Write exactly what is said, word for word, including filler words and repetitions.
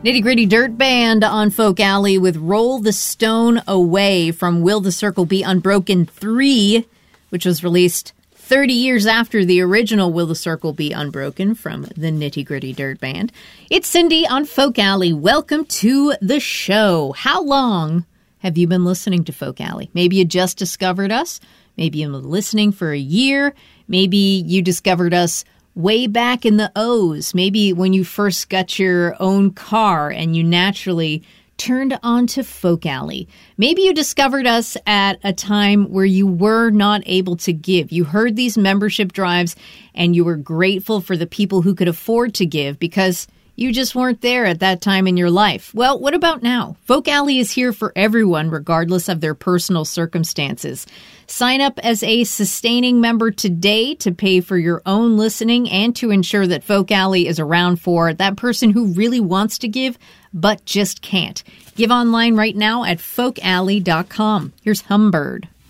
Nitty Gritty Dirt Band on Folk Alley with Roll the Stone Away from Will the Circle Be Unbroken three, which was released thirty years after the original Will the Circle Be Unbroken from the Nitty Gritty Dirt Band. It's Cindy on Folk Alley. Welcome to the show. How long have you been listening to Folk Alley? Maybe you just discovered us. Maybe you've been listening for a year. Maybe you discovered us way back in the O's, maybe when you first got your own car and you naturally turned on to Folk Alley. Maybe you discovered us at a time where you were not able to give. You heard these membership drives and you were grateful for the people who could afford to give because you just weren't there at that time in your life. Well, what about now? Folk Alley is here for everyone, regardless of their personal circumstances. Sign up as a sustaining member today to pay for your own listening and to ensure that Folk Alley is around for that person who really wants to give but just can't. Give online right now at folk alley dot com. Here's Humbird.